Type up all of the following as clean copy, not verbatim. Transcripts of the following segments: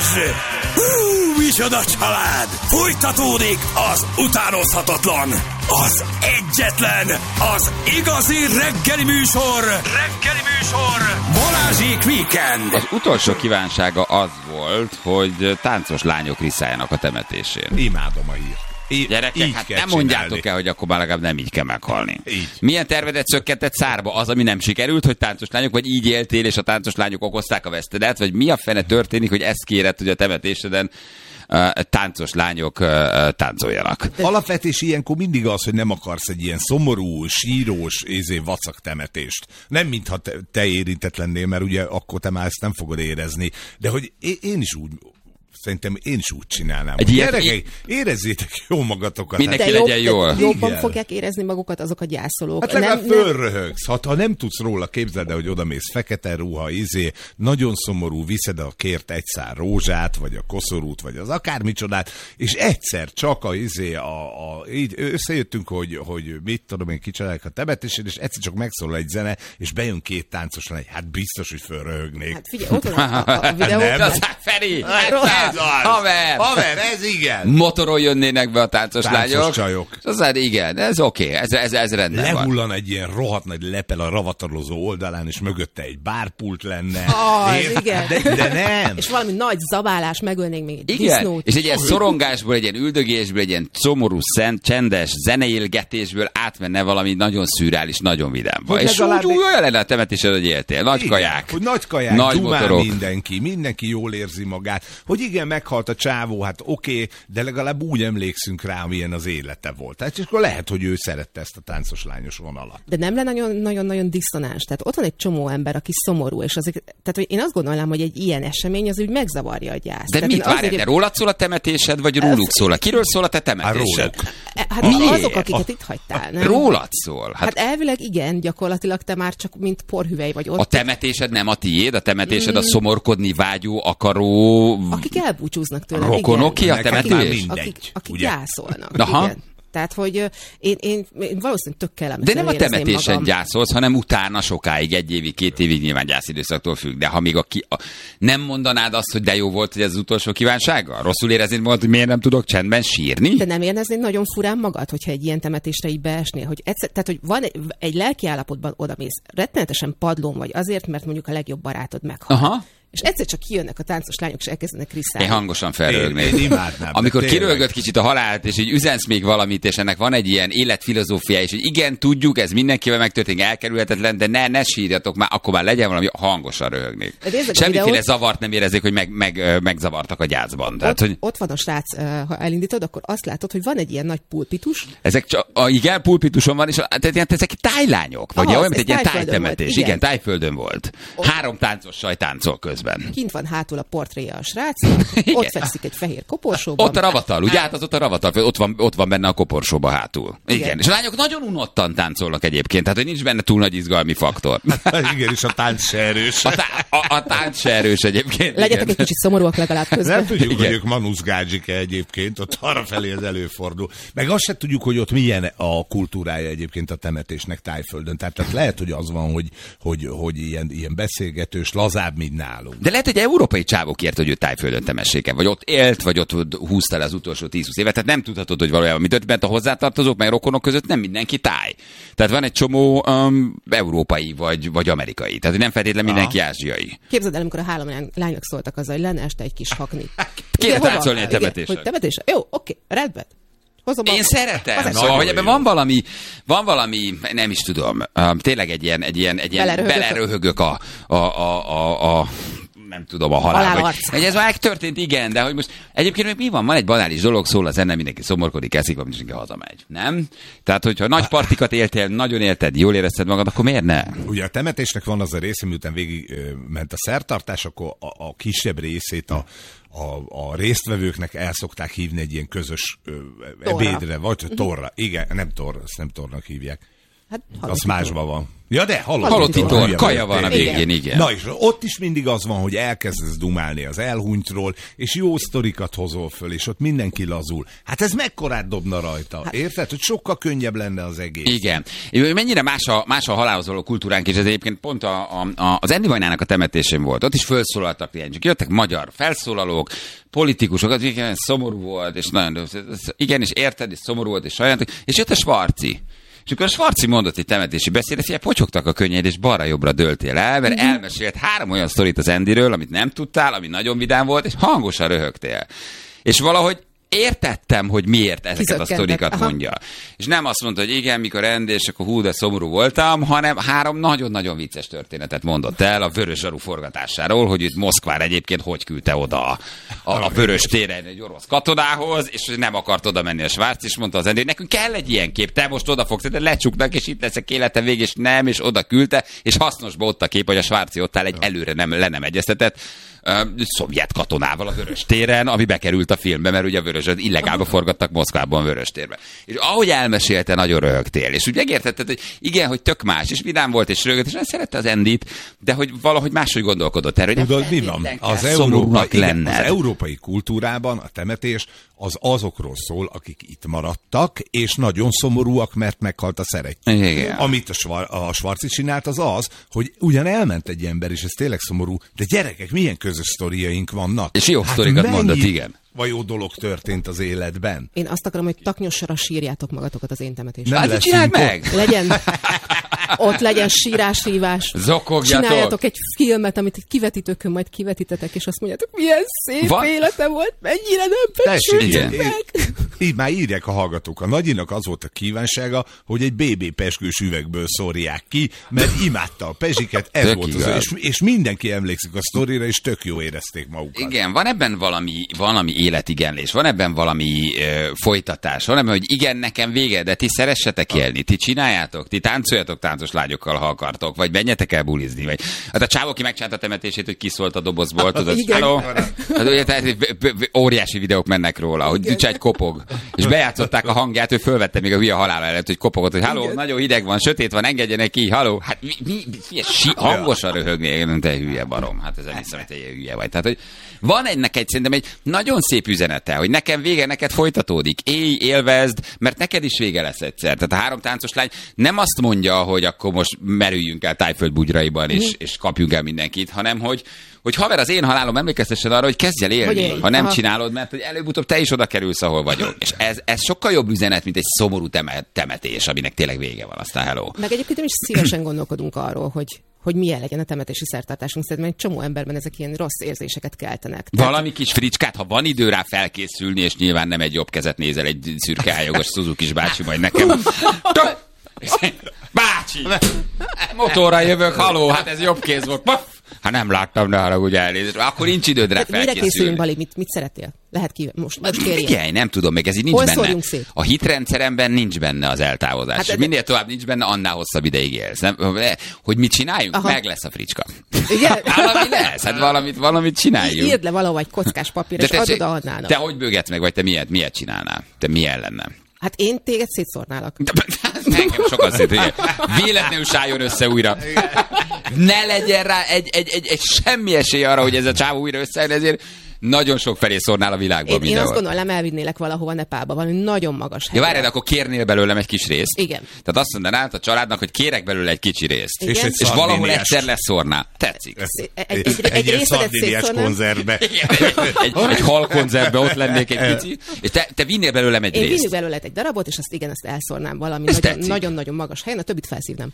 Balázs! Micsoda család! Folytatódik az utánozhatatlan, az egyetlen, az igazi reggeli műsor! Balázsék Weekend! Az utolsó kívánsága az volt, hogy táncos lányok riszáljanak a temetésén. Imádom a hírt. Gyerekek, hát nem mondjátok el, hogy akkor már legalább nem így kell meghalni. Így. Milyen tervedet szökkentett szárba? Az, ami nem sikerült, hogy táncos lányok, vagy így éltél, és a táncos lányok okozták a vesztedet, vagy mi a fene történik, hogy ezt kéred, hogy a temetéseden táncos lányok táncoljanak. Alapvetés ilyenkor mindig az, hogy nem akarsz egy ilyen szomorú, sírós, vacak temetést. Nem mintha te érintett lennél, mert ugye akkor te már ezt nem fogod érezni. De hogy én is úgy... Szerintem én is úgy csinálnám. Gyerekek, érezzétek jó magatokat. Mindenki legyen jól. Jobban fogják érezni magukat azok a gyászolók. Hát legalább fölröhögsz. Ha nem tudsz róla, képzeld el, hogy odamész fekete ruha, nagyon szomorú, viszed a kért egy szár rózsát, vagy a koszorút, vagy az akármicsodát, és egyszer csak így összejöttünk, hogy mit tudom én, kicsinálják a temetésén, és egyszer csak megszólal egy zene, és bejön két táncos lány. Hát biztos, hogy fölröhögnék. Hát figyelj, ott van a videó. Feri! Haver, ez igen. Motoron jönnének be a táncos lányok. Csajok. Aztán igen, ez oké, ez rendben van. Lehullan egy ilyen rohadt nagy lepel a ravatalozó oldalán, és mögötte egy bárpult lenne. Igen. De nem. És valami nagy zabálás, megölnénk még egy Igen, disznót. és egy ilyen szorongásból, egy ilyen üldögésből, egy ilyen szomorú, csendes zeneélgetésből átmenne valami nagyon szürreális, nagyon vidámba. És úgy olyan lenne a temetésed, hogy éltél. Nagy kaják. Hogy nagy kaják, nagy dumál motorok. mindenki jól érzi magát. Hogy igen, meghalt a csávó, hát oké, de legalább úgy emlékszünk rá, milyen az élete volt. Tehát és akkor lehet, hogy ő szerette ezt a táncos lányos vonalat. De nem lenne nagyon diszonáns. Tehát ott van egy csomó ember, aki szomorú, és tehát hogy én azt gondolnám, hogy egy ilyen esemény az úgy megzavarja a gyászt. De mit várj, de rólad szól a temetésed, vagy róluk szól? Kiről szól a te temetésed? Hát azok, akiket itt hagytál, nem? Rólad szól. Hát elvileg igen, gyakorlatilag te már csak mint porhüvely vagy ott. A temetésed nem a tiéd, a temetésed a szomorkodni vágyó, akaró... Akik elbúcsúznak tőle. Rokonok ki a temetés? Akik gyászolnak. Aha. Igen. Tehát, hogy én valószínűleg tök kellemetlen. De nem a temetésen gyászolsz, hanem utána sokáig, 1 évig, 2 évig, nyilván gyászidőszaktól függ. De ha még nem mondanád azt, hogy de jó volt, hogy ez az utolsó kívánsága? Rosszul éreznéd magad, hogy miért nem tudok csendben sírni? De nem éreznéd nagyon furán magad, hogyha egy ilyen temetésre így beesnél? Hogy tehát, hogy van egy lelki állapotban odamész, rettenetesen padlón vagy azért, mert mondjuk a legjobb barátod meghalt. Aha. És egyszer csak kijönnek a táncos lányok, és elkezdenek riszálni. Én hangosan felröhögnék. Én imádnám. Amikor kiröhögött kicsit a halált, és így üzensz még valamit, és ennek van egy ilyen életfilozófia, és hogy igen, tudjuk, ez mindenkivel megtörténik, elkerülhetetlen, de ne sírjatok már, akkor már legyen valami, hangosan röhögnék. Semmiféle zavart nem érezzék, hogy megzavartak a gyászban. Tehát, ott van a srác, ha elindítod, akkor azt látod, hogy van egy ilyen nagy pulpitus. Ezek csak, igen, pulpituson van, és tehát ezek tájlányok, vagy olyan, mint egy ilyen tájtemetés. Igen, tájföldön volt. 3 táncos saj táncol közben. Kint van hátul a portréja a srácnak, ott fekszik egy fehér koporsóban. Ott a ravatal, ugye hát az ott a ravatal, ott van benne a koporsóba hátul. Igen. És a lányok nagyon unottan táncolnak egyébként, tehát hogy nincs benne túl nagy izgalmi faktor. Igen, és a tánc se erős. A tánc se erős egyébként. Legyetek egy kicsit szomorúak legalább közben. Nem tudjuk, hogy ők manuszgádzsike egyébként, ott arrafelé az előfordul. Meg azt se tudjuk, hogy ott milyen a kultúrája egyébként a temetésnek Tájföldön. Tehát lehet, hogy az van, hogy ilyen beszélgetős, lazább, mint nálunk. De lehet, hogy európai csávok ért, hogy ő Tájföldön temessék, vagy ott élt, vagy ott húzta le az utolsó 10-20 évet. Tehát nem tudhatod, hogy valójában mi történt, mert a hozzátartozók, meg rokonok között nem mindenki táj. Tehát van egy csomó európai, vagy amerikai. Tehát nem feltétlenül mindenki ázsiai. Képzeld el, amikor a 3 lányok szóltak azzal, hogy lenne este egy kis hakni. Kéne táncolni egy temetésen. Hogy temetésen? Jó, oké, rendben. Én szeretem. Szóval, hogy ebben van valami, nem is tudom, tényleg egy ilyen beleröhögök a nem tudom, a halál. Vagy ez már történt, igen, de hogy most egyébként még mi van? Van egy banális dolog, szól a zene, mindenki szomorkodik, eszik, vagy mindenki hazamegy. Nem? Tehát, hogyha nagy partikat éltél, nagyon élted, jól érezted magad, akkor miért ne? Ugye a temetésnek van az a része, miután végig ment a szertartás, akkor a kisebb részét a résztvevőknek el szokták hívni egy ilyen közös ebédre, vagy torra. Igen, nem torra, ezt nem tornak hívják. Hát az másban van. Ja, de Halotti tor, kaja van a végén, igen. Na és ott is mindig az van, hogy elkezdesz dumálni az elhunytról, és jó sztorikat hozol föl, és ott mindenki lazul. Hát ez mekkorát dobna rajta, érted? Hogy sokkal könnyebb lenne az egész. Igen. Mennyire más a halálhoz való kultúránk, és ez egyébként pont az Endi Vajnának a temetésén volt. Ott is felszólaltak kliensek. Jöttek magyar felszólalók, politikusok, az igen, szomorú volt, és nagyon, igen, és érted, és szomorú volt, és sajnáltak, és jött a Schwarzi. És akkor a Schwarzi mondott egy temetési beszédet, hogy potyogtak a könnyeid, és balra-jobbra dőltél el, mert elmesélt 3 olyan sztorit az Endiről, amit nem tudtál, ami nagyon vidám volt, és hangosan röhögtél. És valahogy értettem, hogy miért ezeket a sztorikat mondja. És nem azt mondta, hogy igen, mikor Endi, és akkor hú, de szomorú voltam, hanem 3 nagyon-nagyon vicces történetet mondott el a Vörös Zsaru forgatásáról, hogy itt Moszkvár egyébként hogy küldte oda a Vörös téren egy orosz katonához, és nem akart oda menni a Schwarz, és mondta az Endi, hogy nekünk kell egy ilyen kép, te most oda fogsz, de lecsuknak, és itt leszek élete vég, és nem, és oda küldte, és hasznosba ott a kép, hogy a Schwarzi ott áll egy előre nem egyeztetett szovjet katonával a Vörös téren, ami bekerült a filmbe, mert ugye a Vörösöt illegálba forgattak Moszkvában Vörös térbe. És ahogy elmesélte, nagyon röhögtél. És úgy megértetted, hogy igen, hogy tök más, és vidám volt, és röhögött, és nem szerette az Endit, de hogy valahogy máshogy gondolkodott erről, hogy tudod, mi van? Az európai kultúrában a temetés az azokról szól, akik itt maradtak, és nagyon szomorúak, mert meghalt a szeretjük. Igen. Amit a Schwarzi csinált, az, hogy ugyan elment egy ember, és ez tényleg szomorú, de gyerekek, milyen közös sztoriaink vannak. És jó sztorikat mondott, igen. Vagy jó dolog történt az életben. Én azt akarom, hogy taknyossara sírjátok magatokat az én temetésben. Hát csináld meg! Ott legyen sírás-rívás. Zokogjatok! Csináljatok egy filmet, amit egy kivetítőkön majd kivetítetek, és azt mondjátok, milyen szép élete volt, mennyire nem becsültük meg. Így már írják a hallgatók. A Nagyinak az volt a kívánsága, hogy egy BB pezsgős üvegből szórják ki, mert imádta a pezsiket, ez volt az, és mindenki emlékszik a sztorira, és tök jó érezték magukat. Igen, van ebben valami életigenlés, van ebben valami folytatás, van ebben, hogy igen, nekem vége, de ti szeressetek élni, ti csináljátok, ti táncoljatok táncos lányokkal, ha akartok, vagy menjetek el bulizni. Vagy. Hát a csávó, ki megcsinálta a temetését, hogy kiszólt a dobozból, tudod, hello? Óriási videók mennek róla, hogy Dücságy kopog, és bejátszották a hangját, ő fölvette még a hülye halála előtt, hogy kopogott, hogy halló, nagyon hideg van, sötét van, engedjenek ki, halló, hát hangosan röhögni, te hülye barom, hát ez hiszem, hogy te hülye vagy. Tehát, hogy van ennek szerintem egy nagyon szép üzenete, hogy nekem vége, neked folytatódik, élj, élvezd, mert neked is vége lesz egyszer. Tehát a 3 táncos lány nem azt mondja, hogy akkor most merüljünk el Tájföld bugyraiban, és kapjunk el mindenkit, hanem hogy haver, az én halálom, emlékeztessen arra, hogy kezdj el élni, ha nem csinálod, mert hogy előbb-utóbb te is oda kerülsz, ahol vagyok. És ez sokkal jobb üzenet, mint egy szomorú temetés, aminek tényleg vége van, aztán hello. Meg egyébként is szívesen gondolkodunk arról, hogy milyen legyen a temetési szertartásunk. Szerintem egy csomó emberben ezek ilyen rossz érzéseket keltenek. Valami kis fricskát, ha van idő rá felkészülni, és nyilván nem egy jobb kezet nézel, egy szürke ályogos Suzuki-s bácsi majd nekem. Bácsi! Motorra jövök, haló, hát ez jobb kéz volt. Hát nem láttam, de haragudj elnézést. Akkor nincs időd rá felkészülni. Mire készülünk, Bali? Mit szeretnél? Lehet most kérjen. Figyelj, nem tudom, még ez így nincs benne. A hitrendszeremben nincs benne az eltávozás. Hát, és minél tovább nincs benne, annál hosszabb ideig élsz. Nem? Hogy mit csináljunk? Aha. Meg lesz a fricska. Igen? Valami lesz, hát valamit csináljunk. Írd le valahol egy kockás papír, és add oda adnának. Te hogy bőgetsz meg, vagy te miért csinálnál? Te milyen lenne? Hát én téged szétszórnálak. Nekem sokat szét. Véletlenül sálljon össze újra. Ne legyen rá egy semmi esély arra, hogy ez a csávó újra összejön, ezért nagyon sok felé szórnál a világban én azt gondolom, elvinnélek valahova Nepálba, valami nagyon magas helyre. Ja, várjad, akkor kérnél belőlem egy kis részt. Igen. Tehát azt mondanád a családnak, hogy kérek belőle egy kicsi részt. És valahol egyszer leszórnál. Tetszik. Egy ilyen szardiniás konzervbe. Egy halkonzervbe ott lennék egy kicsi. És te vinnél belőlem egy részt. Én vinnék belőle egy darabot, és azt elszórnám valami nagyon-nagyon magas helyen, a többit felszívnám.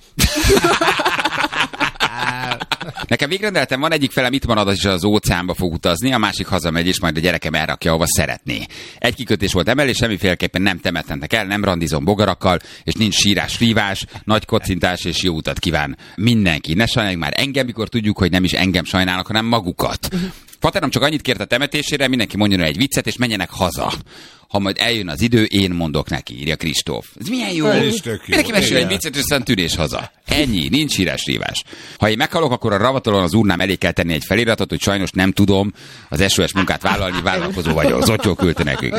Nekem végrendeletem van, egyik felem itt marad, és az óceánba fog utazni, a másik hazamegy, és majd a gyerekem elrakja, ahova szeretné. Egy kikötés volt emelés, semmiféleképpen nem temettenek el, nem randizom bogarakkal, és nincs sírás-rívás, nagy kocintás, és jó utat kíván mindenki. Ne sajnáljuk már engem, mikor tudjuk, hogy nem is engem sajnálnak, hanem magukat. Paterom csak annyit kért a temetésére, mindenki mondjon egy viccet, és menjenek haza. ha majd eljön az idő, én mondok neki, írja Kristóf. Ez milyen jó. Mindenki mesél egy viccet, és aztán tűnés haza. Ennyi, nincs hírás-rívás. Ha én meghalok, akkor a ravatalon az urnám elé kell tenni egy feliratot, hogy sajnos nem tudom az SOS munkát vállalni, vállalkozó vagyok. Zotyó küldte nekünk.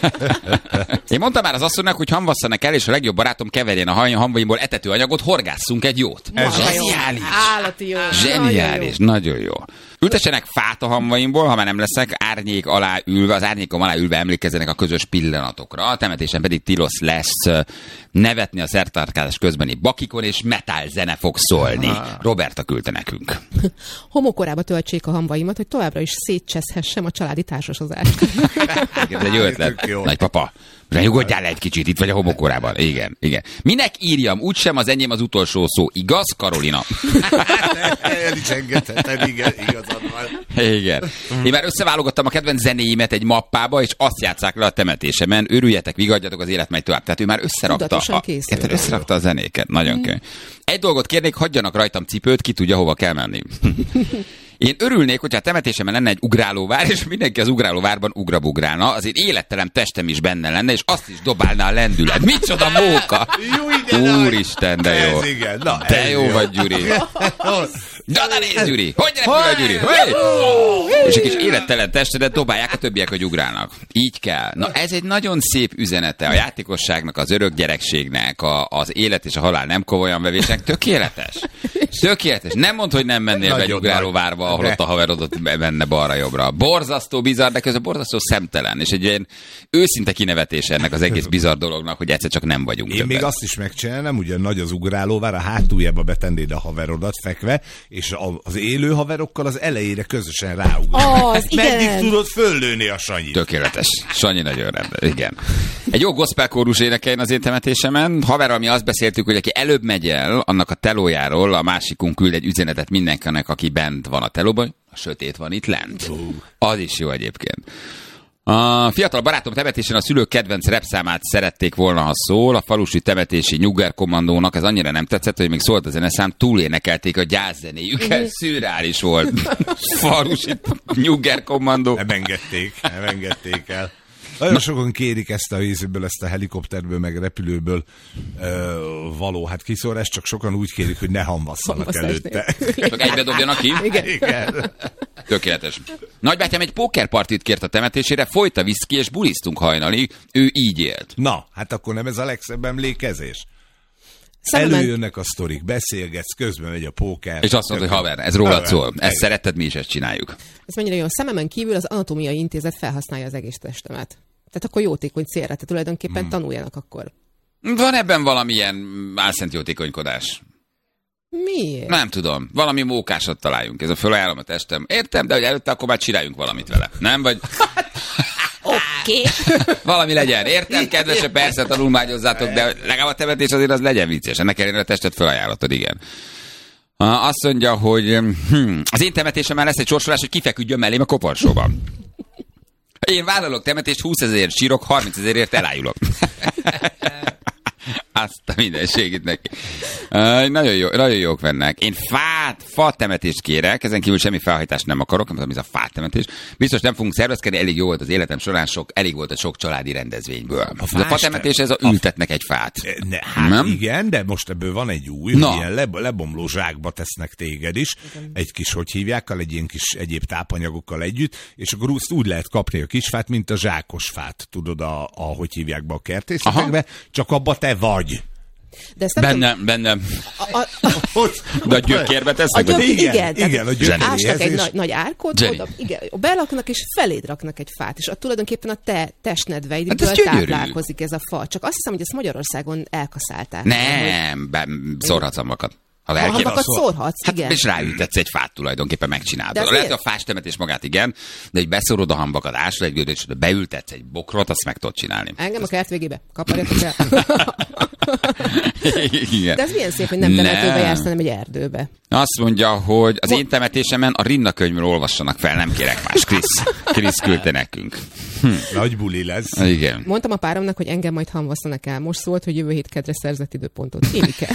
Én mondtam már az asszonynak, hogy hamvasszanak el, és a legjobb barátom keverjen a hamvaimból etetőanyagot, horgásszunk egy jót. Zseniális. Állati jó. Zseniális, nagyon jó. Ültessenek fát a hamvaimból, ha már nem leszek, árnyék alá ülve, az árnyékom alá ülve emlékezzenek a közös pillanatokra. A temetésen pedig tilos lesz nevetni a szertarkálás közbeni bakikon, és metal zene fog szólni. Roberta küldte nekünk. Homokorába töltsék a hamvaimat, hogy továbbra is szétcseszhessem a családi társasozást. Ez egy jó ötlet. Nagypapa, nyugodjál le egy kicsit, itt vagy a homokorában. Igen, igen. Minek írjam? Úgysem az enyém az utolsó szó. Igaz, Karolina? El is engedheted, igen, igazad van. Igen. Én már összeválogattam a kedvenc zenéimet egy mappába, és azt játsszák le a temetésemen. Örüljetek, vigadjatok, az élet megy tovább. Tehát ő már összerakta a zenéket. Nagyon könnyű. Egy dolgot kérnék, hagyjanak rajtam cipőt, ki tudja, hova kell menni. Én örülnék, hogyha a temetésemen lenne egy ugrálóvár, és mindenki az ugrálóvárban ugrabugrálna, az én életterem testem is benne lenne, és azt is dobálná a lendület. Micsoda móka! Úristen, de jó. De jó vagy, Gyuri. Na nézd, Gyuri! Hogy repül a Gyuri? És egy kis élettelen testedet dobálják a többiek, hogy ugrálnak. Így kell. Na ez egy nagyon szép üzenete a játékosságnak, az örök gyerekségnek, az élet és a halál nem komolyan vevésnek. Tökéletes. Tökéletes. Nem mondd, hogy nem mennél be egy ugrálóvárba, ahol ott a haverodot menne balra-jobbra. Borzasztó bizarr, de közben borzasztó szemtelen. És egy ilyen őszinte kinevetés ennek az egész bizarr dolognak, hogy egyszer csak nem vagyunk. Én többen. még azt is megcsinálnám, ugye nagy az ugrálóvár, a hátuljába betennéd a haverodat fekve, és az élő haverokkal az elejére közösen ráugrálnak. Meddig tudod föllőni a Sanyit? Tökéletes. Sanyi nagyon rendben, igen. Egy jó gospel kórus énekeljen az én temetésemen. Haverral mi azt beszéltük, hogy aki előbb megy el, annak a telójáról a másikunk küld egy üzenetet mindenkinek, aki bent van a telóban. A sötét van itt lent. Az is jó egyébként. A fiatal barátom temetésen a szülők kedvenc repszámát szerették volna, ha szól. A falusi temetési Nyugger kommandónak ez annyira nem tetszett, hogy még szólt a zeneszám, túlénekelték a gyászzenéjüket. Szürreális volt. Falusi Nyugger kommandó. Nem engedték el. Nagyon sokan kérik ezt a vízből, ezt a helikopterből, meg repülőből való kiszórás, csak sokan úgy kérik, hogy ne hamvasszanak előtte. Csak egybe dobjanak ki? Igen. Tökéletes. Nagybátyám egy pókerpartit kért a temetésére, folyt a viszki, és bulisztunk hajnalig. Ő így élt. Na, hát akkor nem ez a legszebb emlékezés? Előjönnek a sztorik, beszélgetsz, közben megy a póker. És azt mondod, hogy haver, ez rólad szól. Ezt szeretted, mi is ezt csináljuk. Ez mennyire jó. Szememen kívül az Anatómiai Intézet felhasználja az egész testemet. Tehát akkor jótékony célra, tehát tulajdonképpen tanuljanak akkor. Van ebben valamilyen álszent jótékonykodás? Miért? Nem tudom. Valami mókásat találjunk. Ez a fölajánlom a testem. Értem, de hogy előtte akkor már csináljunk valamit vele. Nem? Vagy... Oké. Valami legyen. Értem, kedvesek, persze tanulmányozzátok, de legalább a temetés azért az legyen vicces. Ennek ellenére a testet felajánlotod, igen. Azt mondja, hogy az én temetésemben lesz egy sorsolás, hogy kifeküdjön mellém a koporsóban. Én vállalok temetést, 20 000-ért sírok, 30 000-ért elájulok. Azt a mindenségét neki. Nagyon jók vennek. Én fa temetést kérek, ezen kívül semmi felhajtást nem akarok, nem tudom, ez a fát temetés. Biztos nem fogunk szervezkedni, elég jó volt az életem során, elég volt a sok családi rendezvényből. A fa temetés, ez ültetnek egy fát. Nem? Igen, de most ebből van egy új, ilyen lebomló zsákba tesznek téged is, egy kis, hogy hívják, egy ilyen kis egyéb tápanyagokkal együtt, és akkor úgy lehet kapni a kis fát, mint a zsákos fát, tudod, hogy hívják be a kertészetekbe, csak abba te vagy. De benne. De a gyökérbe tesznek? Igen, a gyökéréhez. Ásnak egy nagy árkot, oda, igen, belaknak és feléd raknak egy fát, és tulajdonképpen a te testnedveidből táplálkozik ez a fa. Csak azt hiszem, hogy ezt Magyarországon elkaszálták. Nem, szórhatsz hamvakat. Ha hamvakat szórhatsz, igen. És ráültetsz egy fát, tulajdonképpen megcsinálod. Lehet, a fástemetés magát igen, de hogy beszórod a hamvakat, ásra egy gödöt, és beültetsz egy bokrot, azt meg tudod csinálni. Engem a kert végébe. Kaparjatok el. De ez milyen szép, hogy nem temetőbe jársz, hanem egy erdőbe. Azt mondja, hogy az én temetésemen a Rinna könyvről olvassanak fel, nem kérek más. Krisz küldte nekünk. Nagy buli lesz. Igen. Mondtam a páromnak, hogy engem majd hamvasszanak el. Most szólt, hogy jövő hét kedre szerzett időpontot. Énike.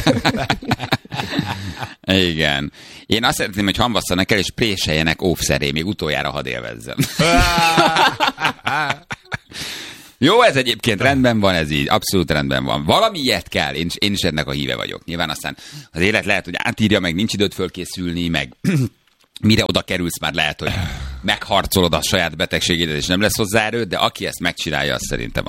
Igen. Én azt szeretném, hogy hamvasszanak el, és préseljenek óvszeré, még utoljára hadd élvezzem. Jó, ez egyébként rendben van, ez így, abszolút rendben van. Valami ilyet kell, én is ennek a híve vagyok. Nyilván aztán az élet lehet, hogy átírja, meg nincs időt fölkészülni, meg mire oda kerülsz, már lehet, hogy megharcolod a saját betegségédet, és nem lesz hozzá erőd, de aki ezt megcsinálja, azt szerintem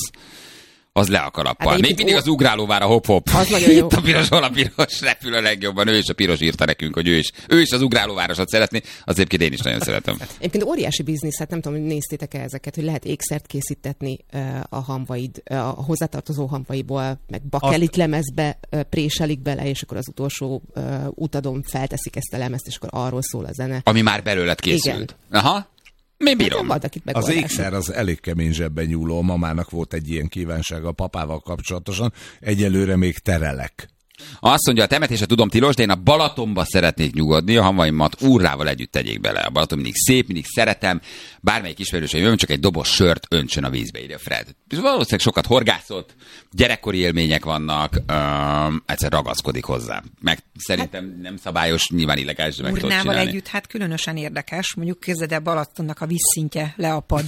az le a kalappal. Hát még mindig az ugrálóvára hop-hop. Az nagyon jó. Itt a piros, hol a piros, repül a legjobban. Ő is a piros írta nekünk, hogy ő is az ugrálóvárosat szeretné. Az egyébként én is nagyon szeretem. Egyébként óriási biznisz, hát nem tudom, hogy néztétek-e ezeket, hogy lehet ékszert készítetni a hamvaid, a hozzátartozó hamvaiból, meg bakelit lemezbe préselik bele, és akkor az utolsó utadon felteszik ezt a lemezt, és akkor arról szól a zene. Ami már belőled készült. Igen. Aha. Mi bírom. Az ékszer az elég kemény zsebben nyúló. A mamának volt egy ilyen kívánsága a papával kapcsolatosan. Egyelőre még terelek. Azt mondja, a temetése tudom tilos, de én a Balatonba szeretnék nyugodni, a hamvaimat úrrával együtt tegyék bele. A Balaton mindig szép, mindig szeretem. Bármelyik ismerősöm jön, csak egy doboz sört öntsön a vízbe, írja Fred. Valószínűleg sokat horgászott, gyerekkori élmények vannak, egyszer ragaszkodik hozzá. Meg szerintem nem szabályos, nyilván illegális, de meg tudod Urnával csinálni. együtt, hát különösen érdekes, mondjuk képzeld el Balatonnak a vízszintje leapad.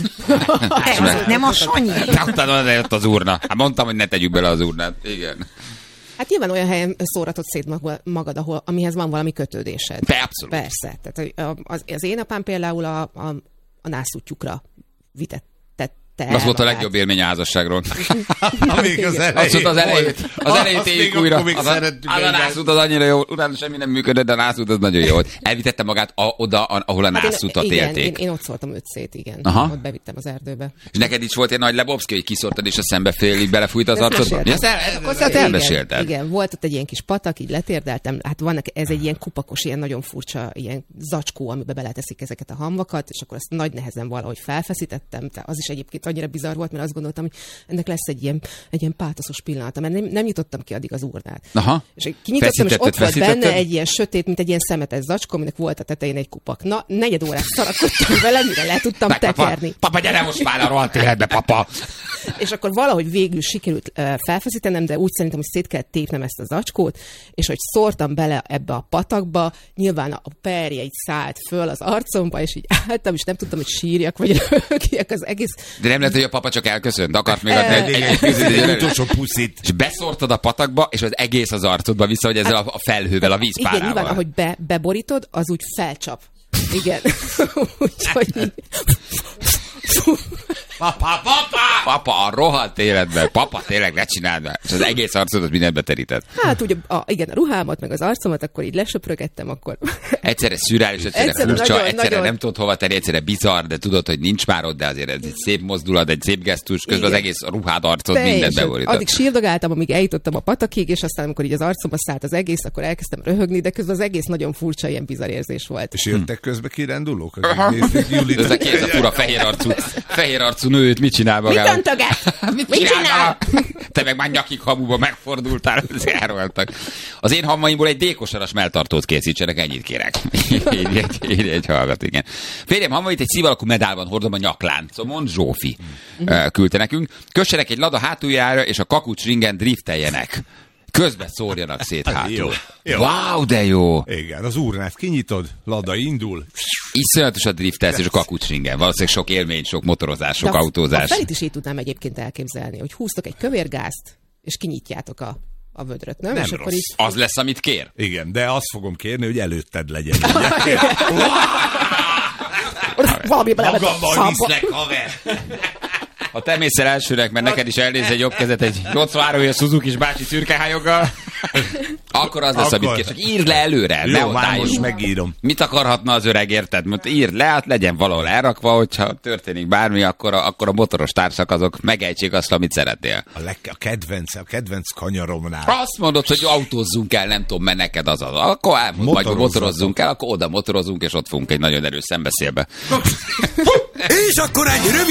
Nem a Sanyi. Utána jött az urna. Hát mondtam, hogy ne tegyük bele az urnát. Igen. Hát nyilván olyan helyen szóratod szét magad, amihez van valami kötődésed. Abszolút. Persze. Tehát az én apám például a nászúttyúkra vitette el. Az volt a magát. legjobb élmény a házasságról. Amíg az elején. Azt mondta, az elejét éljük újra. Az a a nászút az annyira jó, utána semmi nem működött, de a nászút az nagyon jó volt. Elvitette magát oda, ahol a nászutat élték. Én ott szóltam 5 szét, igen. Aha. Ott bevittem az erdőbe. És neked is volt egy nagy lebobszki, hogy kiszórtad, és a szembe félig belefújt az arcodba? Azt elmesélted. Igen, volt ott egy ilyen kis patak, így letérdeltem. Hát vannak, ez egy ilyen kupakos, ilyen nagyon furcsa, ilyen zacskó, amiben beleteszik ezeket a hamvakat, és akkor azt nagy nehezen valahogy felfeszítettem. Tehát az is egyébként annyira bizarr volt, mert azt gondoltam, hogy ennek lesz egy ilyen pátoszos pillanata, mert nem nyitottam ki addig az urnát. Aha. És kinyitottam, és ott volt Feszítetted? benne egy ilyen sötét, mint egy ilyen szemetes zacskó, aminek volt a tetején egy kupak. Na, 4 órát szarakodtam vele, mire le tudtam tekerni. Papa, gyere most már a rohadt életbe, papa! És akkor valahogy végül sikerült felfeszítenem, de úgy szerintem, hogy szét kellett tépnem ezt a zacskót, és hogy szórtam bele ebbe a patakba, nyilván a perje így szállt föl az arcomba, és így álltam, és nem tudtam, hogy sírjak, vagy röhögjek az egész. De nem lehet, hogy a papa csak elköszönt, akart még adni egy utolsó puszit. és beszórtad a patakba, és az egész az arcodba vissza, hogy ezzel a felhővel, a vízpárával. Igen, nyilván, ahogy beborítod, az úgy felcsap. Igen. Úgyhogy Papa, a rohadt életben. Papa, tényleg ne csináld már. És az egész arcodat mindent beterített. hát ugye, igen, a ruhámat, meg az arcomat, akkor így lesöprögettem, akkor... Egyszerre szürreális, egyszerre furcsa, egyszerre nem tudod hova tenni, egyszerre bizarr, de tudod, hogy nincs már ott, de azért ez egy szép mozdulat, egy szép gesztus, közben az egész ruhád, arcod, mindent beborított. Addig sírdogáltam, amíg eljutottam a patakig, és aztán, amikor így az arcomba szállt az egész, akkor elkezdtem röhögni, de közben az egész nagyon furcsa, ilyen bizarr érzés volt. És jöttek közbe kirándulók? Akik nézték Julit? Ez a fura fehér arcú nőt mit csinál magával? Mit öntöget? Mit csinál? Te meg már nyakig hamuba megfordultál, elroltak. Az én hammaimból egy dékosaras melltartót készítsenek, ennyit kérek. Így egy hallgat, igen. Férjem hamvait egy szív alakú medálban hordom a nyakláncomon, Zsófi küldte nekünk. Kössenek egy lada hátuljára, és a kakucs ringen drifteljenek. Közbe szórjanak szét hátul. Jó. Wow, de jó! Igen, az urnát kinyitod, lada indul. Iszonyatos a driftelsz és a kakucsringen. Valószínűleg sok élmény, sok motorozás, sok autózás. A felit is így tudnám egyébként elképzelni, hogy húztok egy kövérgázt, és kinyitjátok a vödröt, nem? Nem És akkor rossz. így... Az lesz, amit kér? Igen, de azt fogom kérni, hogy előtted legyen. Valami Magammal viszlek, haver! Ha te mész el elsőnek, mert neked is elnéz egy jobb kezet egy 83 éves Suzuki-s bácsi szürkehányoggal, akkor az lesz, amit kér. Csak írd le előre, ne Jó, már most odáig. megírom. Mit akarhatna az öreg, érted? Mert írd le, hát legyen valahol elrakva, hogyha történik bármi, akkor a motoros társak azok megejtsék azt, amit szeretnél. A kedvenc kanyaromnál. Azt mondod, hogy autózzunk el, nem tudom, mert neked az. Akkor elmond, majd motorozzunk el, akkor oda motorozunk, és ott fogunk egy nagyon erős szembeszélbe. És akkor egy rövid